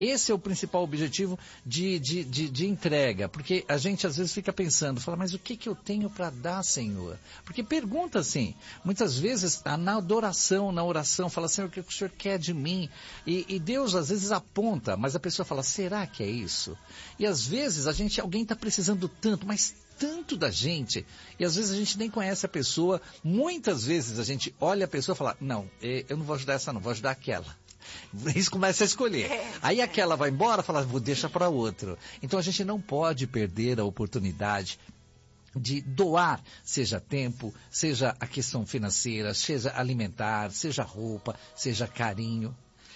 Esse é o principal objetivo de entrega, porque a gente às vezes fica pensando, fala, mas o que eu tenho para dar, Senhor? Porque pergunta assim, muitas vezes na adoração, na oração, fala, Senhor, o que o Senhor quer de mim? E Deus às vezes aponta, mas a pessoa fala, será que é isso? E às vezes alguém está precisando tanto, mas tanto da gente, e às vezes a gente nem conhece a pessoa, muitas vezes a gente olha a pessoa e fala, não, eu não vou ajudar essa não, vou ajudar aquela. Isso começa a escolher. Aí aquela vai embora, fala, vou deixar para outro. Então a gente não pode perder a oportunidade de doar, seja tempo, seja a questão financeira, seja alimentar, seja roupa, seja carinho.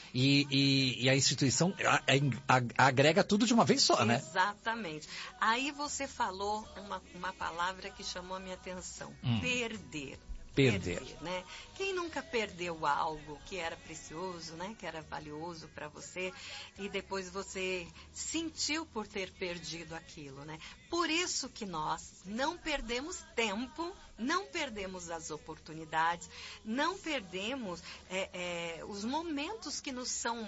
E a instituição agrega tudo de uma vez só, né? Exatamente. Aí você falou uma palavra que chamou a minha atenção. Perder. Perder, né? Quem nunca perdeu algo que era precioso, né? Que era valioso para você e depois você sentiu por ter perdido aquilo, né? Por isso que nós não perdemos tempo, não perdemos as oportunidades, não perdemos os momentos que nos são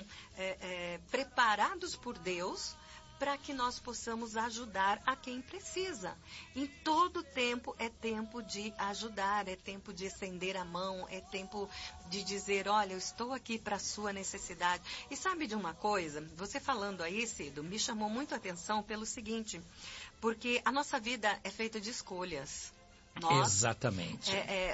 preparados por Deus, para que nós possamos ajudar a quem precisa. Em todo tempo é tempo de ajudar, é tempo de estender a mão, é tempo de dizer, olha, eu estou aqui para a sua necessidade. E sabe de uma coisa? Você falando aí, Cido, me chamou muito a atenção pelo seguinte, porque a nossa vida é feita de escolhas. Exatamente.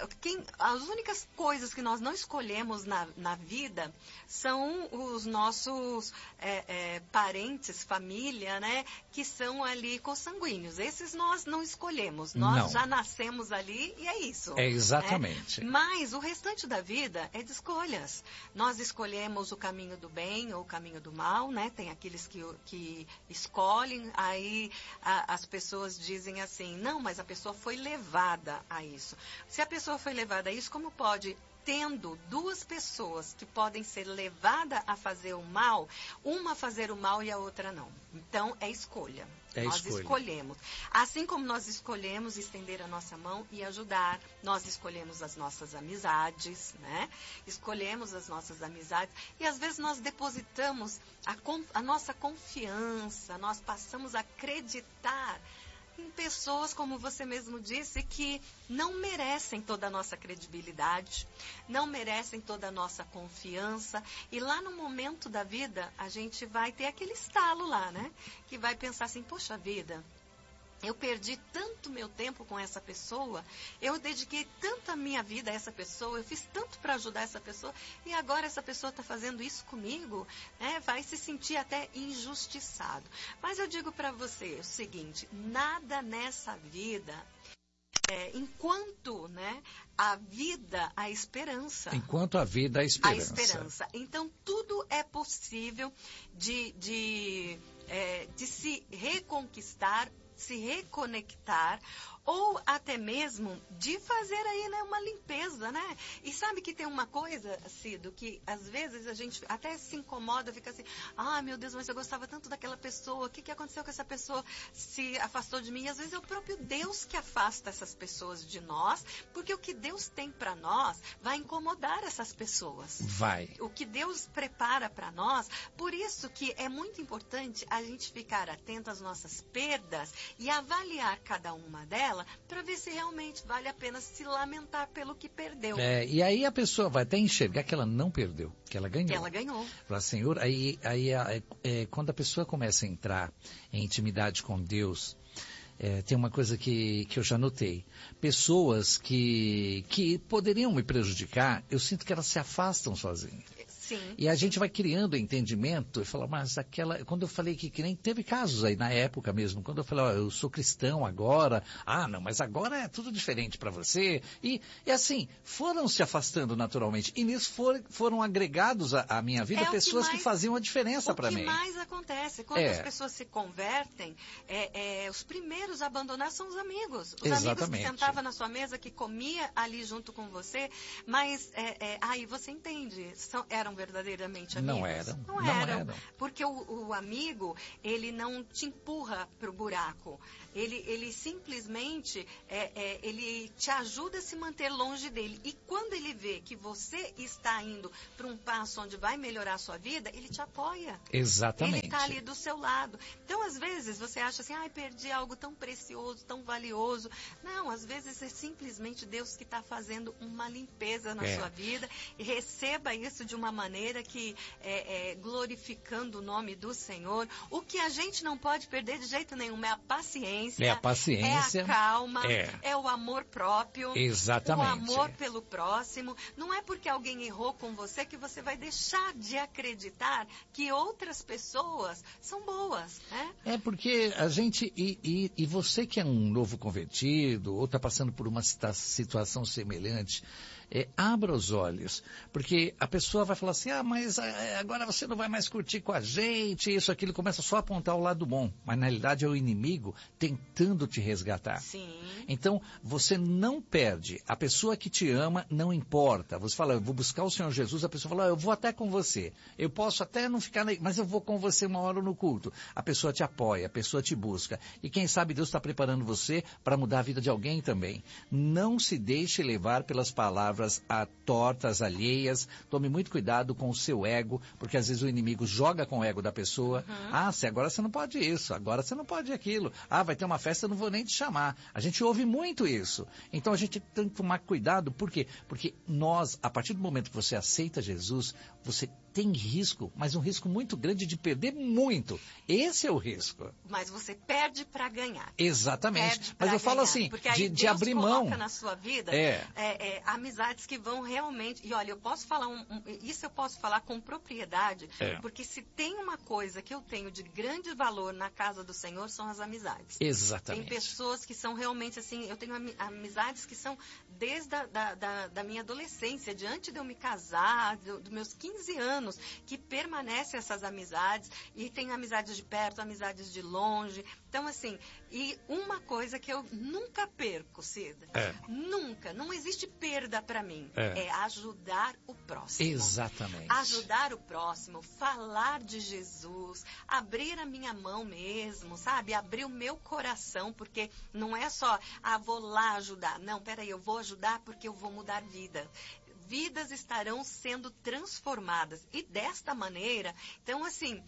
As únicas coisas que nós não escolhemos na vida são os nossos parentes, família, né? Que são ali consanguíneos. Esses nós não escolhemos. Nós já nascemos ali e é isso. É exatamente. Né? Mas o restante da vida é de escolhas. Nós escolhemos o caminho do bem ou o caminho do mal, né? Tem aqueles que escolhem, aí as pessoas dizem assim, não, mas a pessoa foi levada a isso. Se a pessoa foi levada a isso, como pode, tendo duas pessoas que podem ser levadas a fazer o mal, uma fazer o mal e a outra não? Então, é escolha. Nós escolhemos. Assim como nós escolhemos estender a nossa mão e ajudar, nós escolhemos as nossas amizades, né? Escolhemos as nossas amizades e às vezes nós depositamos a nossa confiança, nós passamos a acreditar em pessoas, como você mesmo disse, que não merecem toda a nossa credibilidade, não merecem toda a nossa confiança. E lá no momento da vida, a gente vai ter aquele estalo lá, né? Que vai pensar assim, poxa vida, eu perdi tanto meu tempo com essa pessoa, eu dediquei tanto a minha vida a essa pessoa, eu fiz tanto para ajudar essa pessoa, e agora essa pessoa está fazendo isso comigo, né? Vai se sentir até injustiçado. Mas eu digo para você o seguinte, nada nessa vida, enquanto, né, a vida, a esperança. Enquanto a vida, a esperança. A esperança. Então, tudo é possível de se reconquistar, se reconectar, ou até mesmo de fazer aí, né, uma limpeza, né? E sabe que tem uma coisa, Cido, que às vezes a gente até se incomoda, fica assim, meu Deus, mas eu gostava tanto daquela pessoa, o que aconteceu com essa pessoa, se afastou de mim? E às vezes é o próprio Deus que afasta essas pessoas de nós, porque o que Deus tem para nós vai incomodar essas pessoas. Vai. O que Deus prepara para nós, por isso que é muito importante a gente ficar atento às nossas perdas e avaliar cada uma delas, para ver se realmente vale a pena se lamentar pelo que perdeu. E aí a pessoa vai até enxergar que ela não perdeu, que ela ganhou. Que ela ganhou. Fala, Senhor, quando a pessoa começa a entrar em intimidade com Deus, tem uma coisa que eu já notei. Pessoas que poderiam me prejudicar, eu sinto que elas se afastam sozinhas. Sim. E a gente vai criando entendimento e fala, mas quando eu falei que nem teve casos aí na época mesmo, quando eu falei, eu sou cristão agora, não, mas agora é tudo diferente para você, e assim, foram se afastando naturalmente, e nisso foram agregados à minha vida pessoas que faziam a diferença para mim. O que mais acontece, quando as pessoas se convertem, os primeiros a abandonar são os amigos. Os amigos que sentavam na sua mesa, que comia ali junto com você, mas aí você entende, eram eram verdadeiramente amigos? Não eram. Porque o amigo, ele não te empurra para o buraco. Ele simplesmente, ele te ajuda a se manter longe dele. E quando ele vê que você está indo para um passo onde vai melhorar a sua vida, ele te apoia. Exatamente. Ele está ali do seu lado. Então, às vezes, você acha assim, perdi algo tão precioso, tão valioso. Não, às vezes é simplesmente Deus que está fazendo uma limpeza na sua vida. E receba isso de uma maneira que glorificando o nome do Senhor. O que a gente não pode perder de jeito nenhum é a paciência. É a paciência. É a calma. É o amor próprio. Exatamente. O amor pelo próximo. Não é porque alguém errou com você que você vai deixar de acreditar que outras pessoas são boas, né? É porque a gente, e você que é um novo convertido, ou está passando por uma situação semelhante, abra os olhos, porque a pessoa vai falar assim, mas agora você não vai mais curtir com a gente, isso, aquilo, começa só a apontar o lado bom, mas na realidade é o inimigo tentando te resgatar. Sim. Então, você não perde, a pessoa que te ama não importa, você fala, eu vou buscar o Senhor Jesus, a pessoa fala, eu vou até com você, eu posso até não ficar, mas eu vou com você uma hora no culto, a pessoa te apoia, a pessoa te busca, e quem sabe Deus está preparando você para mudar a vida de alguém também. Não se deixe levar pelas palavras tortas, alheias. Tome muito cuidado com o seu ego, porque às vezes o inimigo joga com o ego da pessoa. Agora você não pode isso, agora você não pode aquilo. Vai ter uma festa, eu não vou nem te chamar. A gente ouve muito isso. Então a gente tem que tomar cuidado, por quê? Porque nós, a partir do momento que você aceita Jesus, você tem risco, mas um risco muito grande de perder muito. Esse é o risco. Mas você perde para ganhar. Exatamente. Mas eu falo assim, de abrir mão. Coloca na sua vida amizades que vão realmente... E olha, eu posso falar isso eu posso falar com propriedade, porque se tem uma coisa que eu tenho de grande valor na casa do Senhor, são as amizades. Exatamente. Tem pessoas que são realmente assim, eu tenho amizades que são desde da minha adolescência, diante de eu me casar, dos meus 15 anos, que permanecem essas amizades, e tem amizades de perto, amizades de longe. Então, assim, e uma coisa que eu nunca perco, Cida, nunca, não existe perda para mim, é ajudar o próximo. Exatamente. Ajudar o próximo, falar de Jesus, abrir a minha mão mesmo, sabe? Abrir o meu coração, porque não é só, vou lá ajudar. Não, peraí, eu vou ajudar porque eu vou mudar vida. Vidas estarão sendo transformadas. E desta maneira, então assim,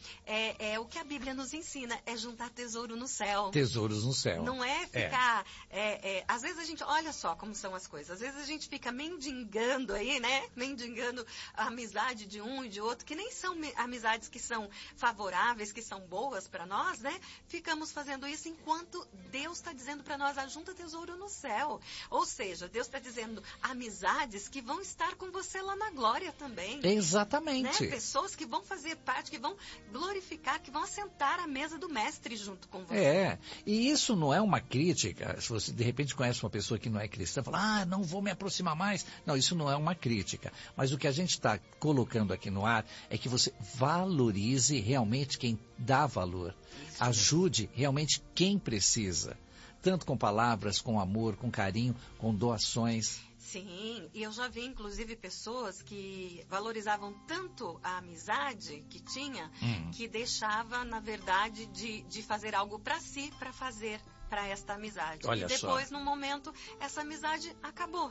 o que a Bíblia nos ensina é juntar tesouro no céu. Tesouros no céu. Não é ficar... às vezes a gente, olha só como são as coisas, às vezes a gente fica mendigando aí, né? Mendigando a amizade de um e de outro, que nem são amizades que são favoráveis, que são boas para nós, né? Ficamos fazendo isso enquanto Deus está dizendo para nós, junta tesouro no céu. Ou seja, Deus está dizendo amizades que vão estar com você lá na glória também. Exatamente. Né? Pessoas que vão fazer parte, que vão glorificar, que vão assentar à mesa do mestre junto com você. E isso não é uma crítica. Se você de repente conhece uma pessoa que não é cristã, fala, não vou me aproximar mais. Não, isso não é uma crítica. Mas o que a gente está colocando aqui no ar é que você valorize realmente quem dá valor. Isso. Ajude realmente quem precisa. Tanto com palavras, com amor, com carinho, com doações. Sim, e eu já vi, inclusive, pessoas que valorizavam tanto a amizade que tinha, que deixava, na verdade, de fazer algo para si, para fazer para esta amizade. Olha e depois, só. num momento, essa amizade acabou.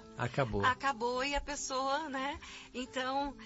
Acabou E a pessoa, né? Então,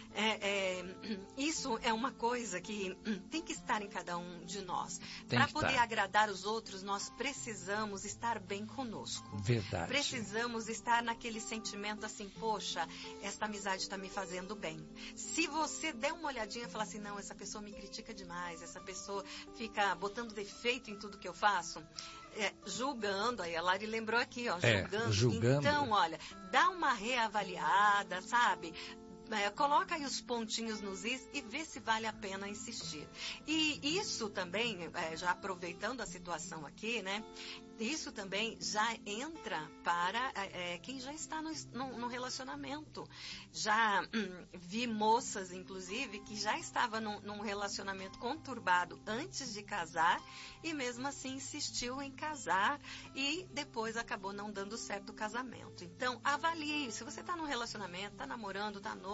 isso é uma coisa que tem que estar em cada um de nós. Para poder agradar os outros, nós precisamos estar bem conosco. Verdade. Precisamos estar naquele sentimento assim, poxa, esta amizade está me fazendo bem. Se você der uma olhadinha e falar assim, não, essa pessoa me critica demais, essa pessoa fica botando defeito em tudo que eu faço, julgando, aí a Lari lembrou aqui, julgando. Então, olha, dá uma reavaliada, sabe? Coloca aí os pontinhos nos is e vê se vale a pena insistir. E isso também, já aproveitando a situação aqui, né? Isso também já entra para quem já está no relacionamento. Já vi moças, inclusive, que já estavam num relacionamento conturbado antes de casar e mesmo assim insistiu em casar e depois acabou não dando certo o casamento. Então, avalie. Se você está num relacionamento, está namorando, está noivo,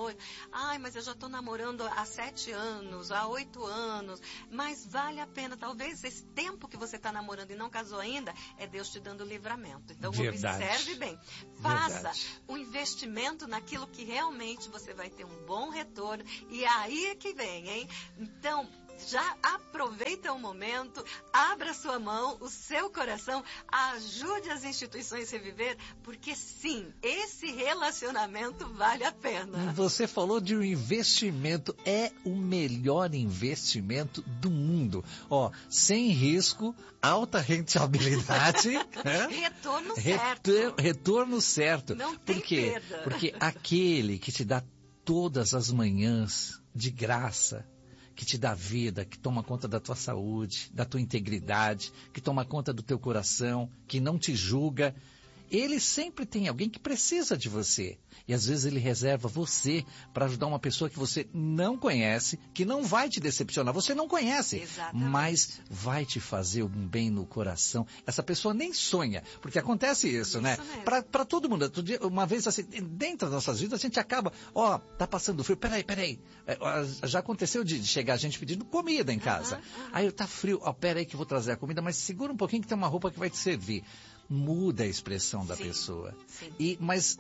noivo. Ai, mas eu já estou namorando há 7 anos, há 8 anos. Mas vale a pena. Talvez esse tempo que você está namorando e não casou ainda, é Deus te dando livramento. Então, observe bem. Faça o investimento naquilo que realmente você vai ter um bom retorno. E aí é que vem, hein? Então, já aproveita o momento, abra sua mão, o seu coração, ajude as instituições a reviver, porque sim, esse relacionamento vale a pena. Você falou de um investimento, é o melhor investimento do mundo. Ó, sem risco, alta rentabilidade. Retorno certo. Retorno certo. Não tem perda. Porque aquele que te dá todas as manhãs de graça, que te dá vida, que toma conta da tua saúde, da tua integridade, que toma conta do teu coração, que não te julga, ele sempre tem alguém que precisa de você. E às vezes ele reserva você para ajudar uma pessoa que você não conhece, que não vai te decepcionar. Você não conhece, mas vai te fazer um bem no coração. Essa pessoa nem sonha, porque acontece isso, né? Para todo mundo. Uma vez assim, dentro das nossas vidas, a gente acaba, tá passando frio, peraí. Já aconteceu de chegar a gente pedindo comida em casa. Aí tá frio, peraí que eu vou trazer a comida, mas segura um pouquinho que tem uma roupa que vai te servir. Muda a expressão da pessoa. Mas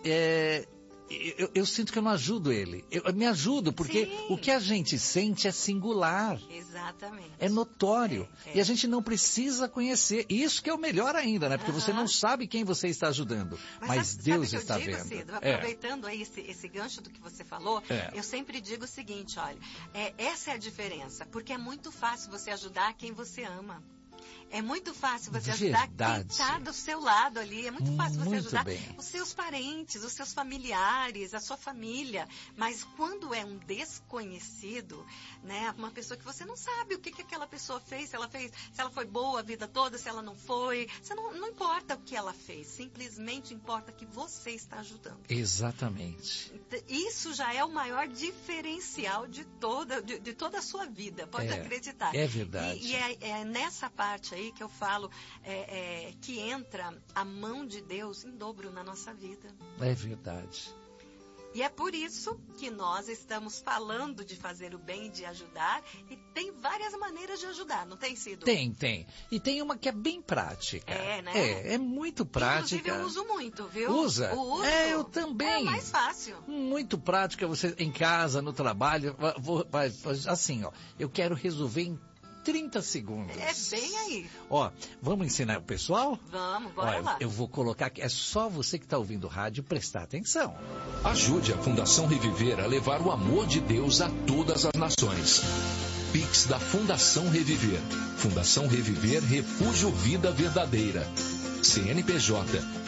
eu sinto que eu não ajudo ele. Eu me ajudo porque o que a gente sente é singular. Exatamente. É notório. E a gente não precisa conhecer. Isso que é o melhor ainda, né? Porque você não sabe quem você está ajudando. Mas Deus está vendo. Cido, aproveitando aí esse gancho do que você falou, eu sempre digo o seguinte, olha, essa é a diferença. Porque é muito fácil você ajudar quem você ama. É muito fácil você ajudar quem está do seu lado ali. É muito fácil você ajudar os seus parentes, os seus familiares, a sua família. Mas quando é um desconhecido, né, uma pessoa que você não sabe o que aquela pessoa fez, se ela foi boa a vida toda, se ela não foi. Não importa o que ela fez, simplesmente importa que você está ajudando. Exatamente. Isso já é o maior diferencial de toda a sua vida, pode acreditar. É verdade. E é nessa parte aí que eu falo que entra a mão de Deus em dobro na nossa vida. É verdade. E é por isso que nós estamos falando de fazer o bem, de ajudar, e tem várias maneiras de ajudar, não tem sido? Tem. E tem uma que é bem prática. Né? É muito prática. Inclusive eu uso muito, viu? Usa? Eu também. É mais fácil. Muito prática, você em casa, no trabalho, assim, eu quero resolver em 30 segundos. É bem aí. Vamos ensinar o pessoal? Vamos, bora lá. Eu vou colocar aqui, é só você que está ouvindo o rádio prestar atenção. Ajude a Fundação Reviver a levar o amor de Deus a todas as nações. Pix da Fundação Reviver. Fundação Reviver Refúgio Vida Verdadeira. CNPJ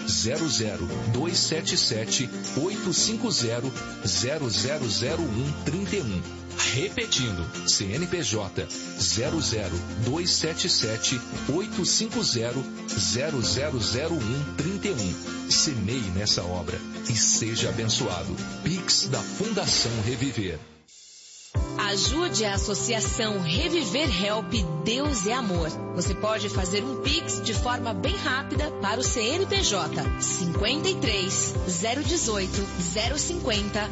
00277 850 000131. Repetindo, CNPJ 00277 850 000131. Semeie nessa obra e seja abençoado. Pix da Fundação Reviver. Ajude a Associação Reviver Help Deus é Amor. Você pode fazer um Pix de forma bem rápida para o CNPJ 53 018 050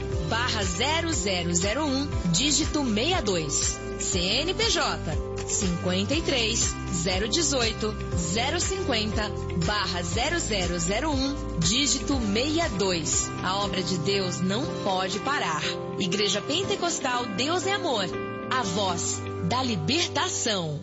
/0001 dígito 62. CNPJ 53 018 050 /0001 dígito 62. A obra de Deus não pode parar. Igreja Pentecostal Deus é Amor, a voz da libertação.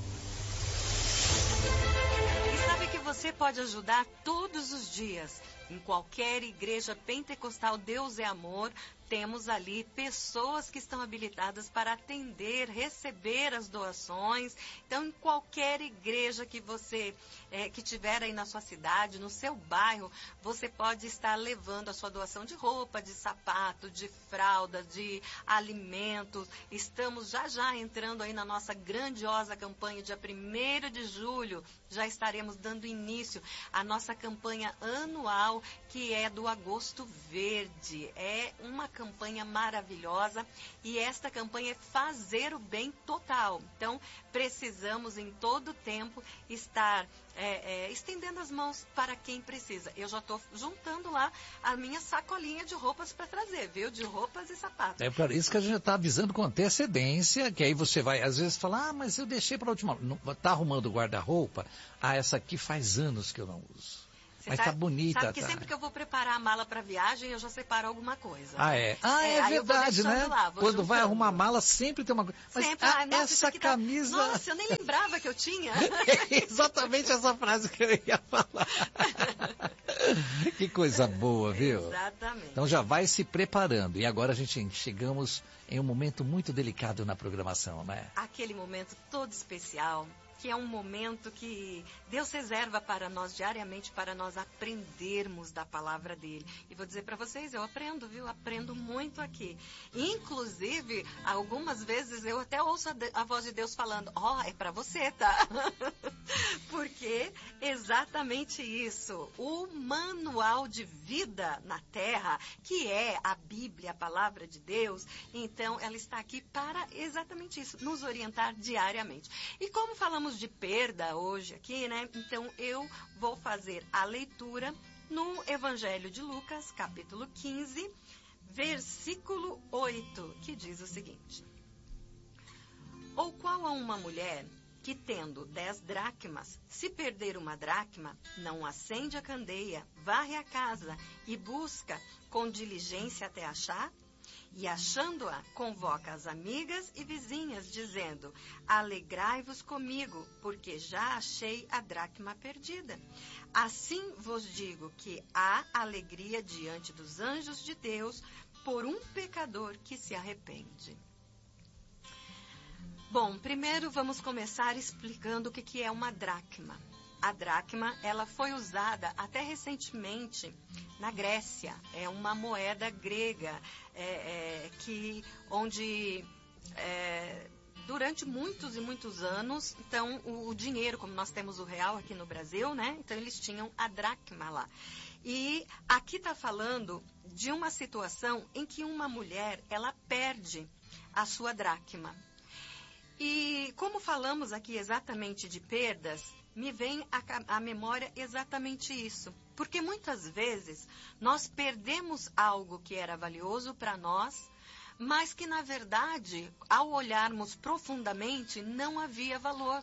E sabe que você pode ajudar todos os dias. Em qualquer igreja pentecostal Deus é Amor, temos ali pessoas que estão habilitadas para atender, receber as doações. Então, em qualquer igreja que você que tiver aí na sua cidade, no seu bairro, você pode estar levando a sua doação de roupa, de sapato, de fralda, de alimentos. Estamos já entrando aí na nossa grandiosa campanha, dia 1º de julho, já estaremos dando início à nossa campanha anual, que é do Agosto Verde. É uma campanha maravilhosa, e esta campanha é fazer o bem total. Então, precisamos em todo tempo estar estendendo as mãos para quem precisa. Eu já estou juntando lá a minha sacolinha de roupas para trazer, viu? De roupas e sapatos. É por isso que a gente está avisando com antecedência, que aí você vai, às vezes, falar, mas eu deixei para a última hora. Está arrumando o guarda-roupa? Essa aqui faz anos que eu não uso. Mas tá bonita. Sabe que sempre que eu vou preparar a mala para viagem, eu já separo alguma coisa. É verdade, né? Quando vai arrumar a mala, sempre tem uma coisa. Mas sempre, essa camisa... Nossa, eu nem lembrava que eu tinha. É exatamente essa frase que eu ia falar. Que coisa boa, viu? Exatamente. Então já vai se preparando. E agora chegamos em um momento muito delicado na programação, né? Aquele momento todo especial, que é um momento que Deus reserva para nós diariamente, para nós aprendermos da palavra dele. E vou dizer para vocês, eu aprendo, viu? Aprendo muito aqui. Inclusive, algumas vezes eu até ouço a voz de Deus falando, é para você, tá? Porque exatamente isso. O manual de vida na Terra, que é a Bíblia, a palavra de Deus, então ela está aqui para exatamente isso, nos orientar diariamente. E como falamos de perda hoje aqui, né? Então eu vou fazer a leitura no Evangelho de Lucas, capítulo 15, versículo 8, que diz o seguinte: Ou qual a uma mulher que, tendo 10 dracmas, se perder uma dracma, não acende a candeia, varre a casa e busca com diligência até achar? E achando-a, convoca as amigas e vizinhas, dizendo, alegrai-vos comigo, porque já achei a dracma perdida. Assim vos digo que há alegria diante dos anjos de Deus por um pecador que se arrepende. Bom, primeiro vamos começar explicando o que é uma dracma. A dracma, ela foi usada até recentemente na Grécia. É uma moeda grega, onde durante muitos e muitos anos, então o dinheiro, como nós temos o real aqui no Brasil, né? Então eles tinham a dracma lá. E aqui está falando de uma situação em que uma mulher, ela perde a sua dracma. E como falamos aqui exatamente de perdas, me vem à memória exatamente isso. Porque muitas vezes nós perdemos algo que era valioso para nós, mas que na verdade, ao olharmos profundamente, não havia valor.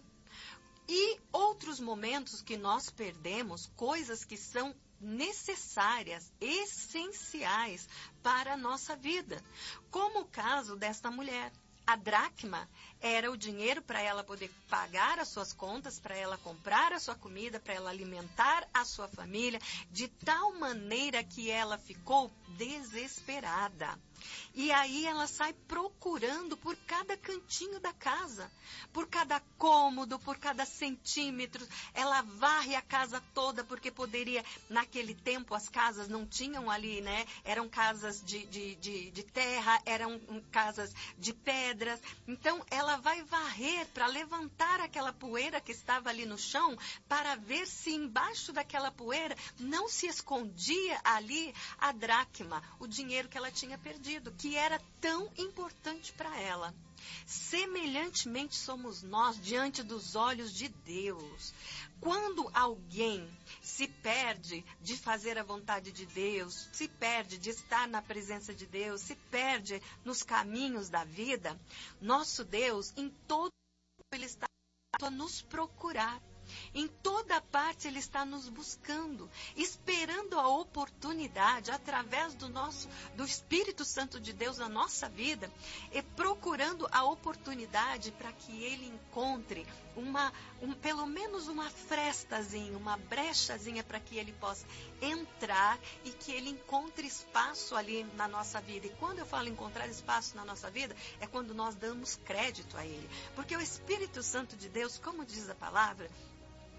E outros momentos que nós perdemos, coisas que são necessárias, essenciais para a nossa vida. Como o caso desta mulher. A dracma era o dinheiro para ela poder pagar as suas contas, para ela comprar a sua comida, para ela alimentar a sua família, de tal maneira que ela ficou desesperada. E aí ela sai procurando por cada cantinho da casa, por cada cômodo, por cada centímetro. Ela varre a casa toda, porque poderia, naquele tempo as casas não tinham ali, né? Eram casas de terra, eram casas de pedras. Então ela vai varrer para levantar aquela poeira que estava ali no chão, para ver se embaixo daquela poeira não se escondia ali a dracma, o dinheiro que ela tinha perdido, que era tão importante para ela. Semelhantemente somos nós diante dos olhos de Deus. Quando alguém se perde de fazer a vontade de Deus, se perde de estar na presença de Deus, se perde nos caminhos da vida, nosso Deus, em todo Ele está a nos procurar. Em toda parte Ele está nos buscando, esperando a oportunidade, através do Espírito Santo de Deus na nossa vida, e procurando a oportunidade para que Ele encontre pelo menos uma frestazinha, uma brechazinha para que Ele possa entrar e que Ele encontre espaço ali na nossa vida. E quando eu falo encontrar espaço na nossa vida, é quando nós damos crédito a Ele. Porque o Espírito Santo de Deus, como diz a palavra,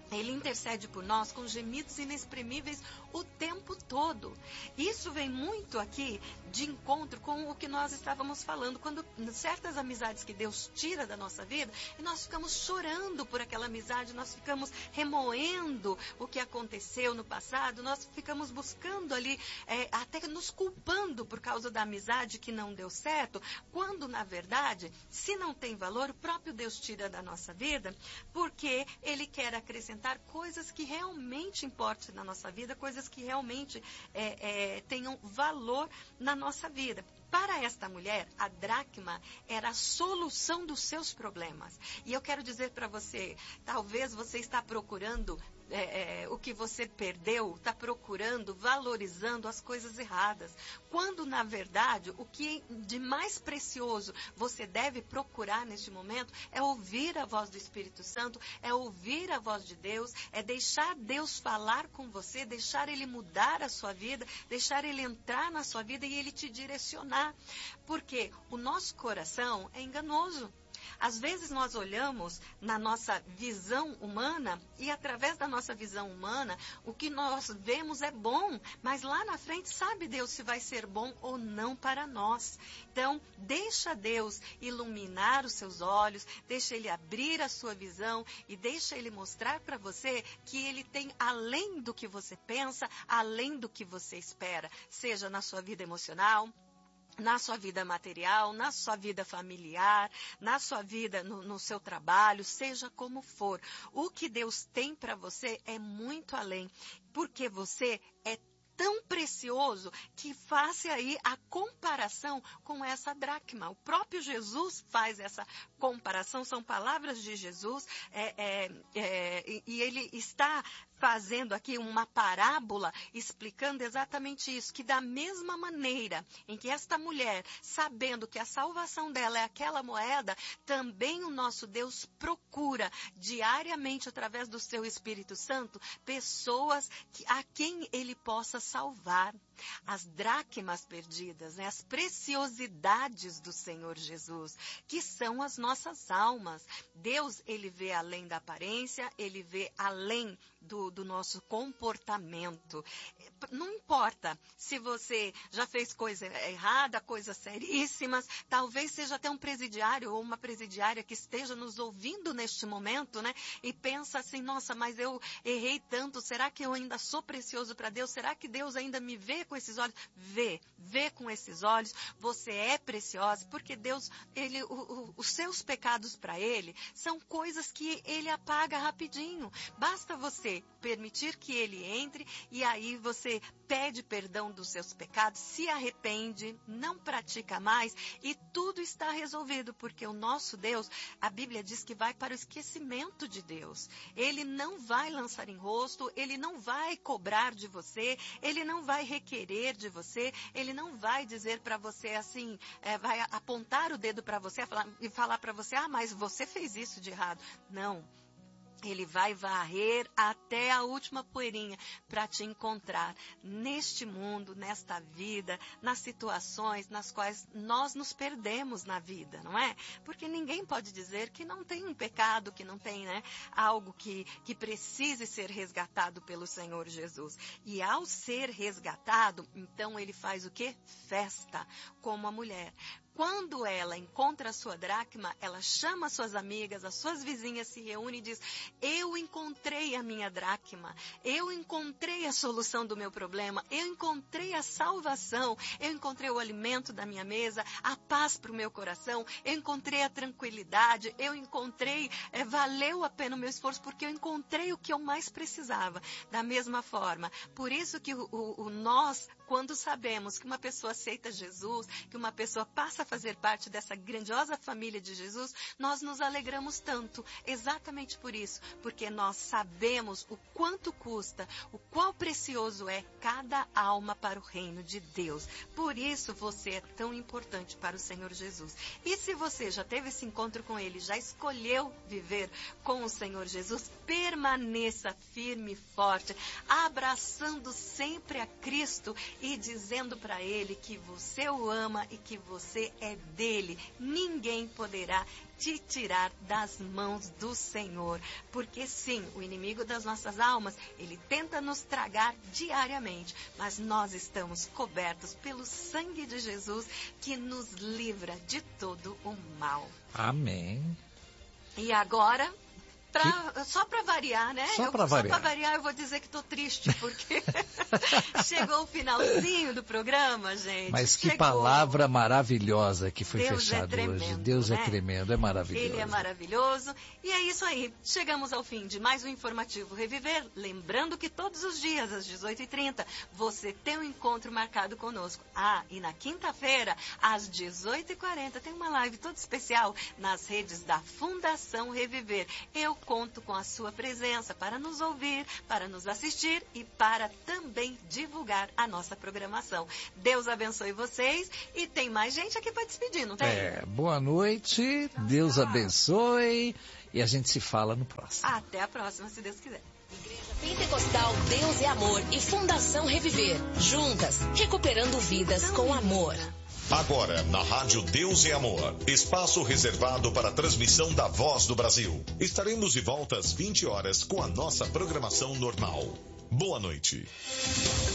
Ele intercede por nós com gemidos inexprimíveis o tempo todo. Isso vem muito aqui de encontro com o que nós estávamos falando. Quando certas amizades que Deus tira da nossa vida, e nós ficamos chorando por aquela amizade, nós ficamos remoendo o que aconteceu no passado, nós ficamos buscando ali, até nos culpando por causa da amizade que não deu certo, quando na verdade, se não tem valor, o próprio Deus tira da nossa vida, porque Ele quer acrescentar coisas que realmente importem na nossa vida, coisas que realmente tenham valor na nossa vida. Para esta mulher, a dracma era a solução dos seus problemas. E eu quero dizer para você, talvez você está procurando o que você perdeu, está procurando, valorizando as coisas erradas. Quando, na verdade, o que de mais precioso você deve procurar neste momento é ouvir a voz do Espírito Santo, é ouvir a voz de Deus, é deixar Deus falar com você, deixar Ele mudar a sua vida, deixar Ele entrar na sua vida e Ele te direcionar. Porque o nosso coração é enganoso. Às vezes nós olhamos na nossa visão humana e através da nossa visão humana o que nós vemos é bom, mas lá na frente sabe Deus se vai ser bom ou não para nós. Então deixa Deus iluminar os seus olhos, deixa Ele abrir a sua visão e deixa Ele mostrar para você que Ele tem além do que você pensa, além do que você espera, seja na sua vida emocional, na sua vida material, na sua vida familiar, na sua vida, no seu trabalho, seja como for. O que Deus tem para você é muito além, porque você é tão precioso que faça aí a comparação com essa dracma. O próprio Jesus faz essa comparação, são palavras de Jesus, e ele está fazendo aqui uma parábola explicando exatamente isso, que da mesma maneira em que esta mulher, sabendo que a salvação dela é aquela moeda, também o nosso Deus procura diariamente, através do seu Espírito Santo, pessoas a quem Ele possa salvar. As dracmas perdidas, né? As preciosidades do Senhor Jesus, que são as nossas almas. Deus, Ele vê além da aparência, Ele vê além do nosso comportamento. Não importa se você já fez coisa errada, coisas seríssimas, talvez seja até um presidiário ou uma presidiária que esteja nos ouvindo neste momento, né? E pensa assim, nossa, mas eu errei tanto, será que eu ainda sou precioso para Deus? Será que Deus ainda me vê com esses olhos? Vê com esses olhos, você é preciosa, porque Deus, os seus pecados para Ele são coisas que Ele apaga rapidinho. Basta você permitir que Ele entre e aí você pede perdão dos seus pecados, se arrepende, não pratica mais e tudo está resolvido, porque o nosso Deus, a Bíblia diz que vai para o esquecimento de Deus. Ele não vai lançar em rosto, Ele não vai cobrar de você, Ele não vai requerer de você, Ele não vai dizer para você assim, vai apontar o dedo para você e falar para você, mas você fez isso de errado. Não. Ele vai varrer até a última poeirinha para te encontrar neste mundo, nesta vida, nas situações nas quais nós nos perdemos na vida, não é? Porque ninguém pode dizer que não tem um pecado, que não tem, né, algo que precise ser resgatado pelo Senhor Jesus. E ao ser resgatado, então ele faz o quê? Festa, como a mulher. Quando ela encontra a sua dracma, ela chama as suas amigas, as suas vizinhas se reúnem e diz, eu encontrei a minha dracma, eu encontrei a solução do meu problema, eu encontrei a salvação, eu encontrei o alimento da minha mesa, a paz para o meu coração, eu encontrei a tranquilidade, eu encontrei, valeu a pena o meu esforço, porque eu encontrei o que eu mais precisava. Da mesma forma, por isso que nós, quando sabemos que uma pessoa aceita Jesus, que uma pessoa passa a fazer parte dessa grandiosa família de Jesus, nós nos alegramos tanto, exatamente por isso, porque nós sabemos o quanto custa, o qual precioso é cada alma para o reino de Deus. Por isso você é tão importante para o Senhor Jesus. E se você já teve esse encontro com Ele, já escolheu viver com o Senhor Jesus, permaneça firme e forte, abraçando sempre a Cristo e dizendo para ele que você o ama e que você é dele. Ninguém poderá te tirar das mãos do Senhor. Porque sim, o inimigo das nossas almas, ele tenta nos tragar diariamente, mas nós estamos cobertos pelo sangue de Jesus que nos livra de todo o mal. Amém. E agora, só para variar, né? Só para variar, eu vou dizer que estou triste, porque chegou o finalzinho do programa, gente. Mas que palavra maravilhosa que foi fechada hoje. Deus é tremendo, é maravilhoso. Ele é maravilhoso. E é isso aí. Chegamos ao fim de mais um Informativo Reviver. Lembrando que todos os dias, às 18h30, você tem um encontro marcado conosco. E na quinta-feira, às 18h40, tem uma live toda especial nas redes da Fundação Reviver. Eu conto com a sua presença para nos ouvir, para nos assistir e para também divulgar a nossa programação. Deus abençoe vocês e tem mais gente aqui para despedir, não tem? Boa noite, Deus abençoe e a gente se fala no próximo. Até a próxima, se Deus quiser. Igreja Pentecostal Deus é Amor e Fundação Reviver. Juntas, recuperando vidas com amor. Agora, na Rádio Deus é Amor, espaço reservado para a transmissão da Voz do Brasil. Estaremos de volta às 20 horas com a nossa programação normal. Boa noite.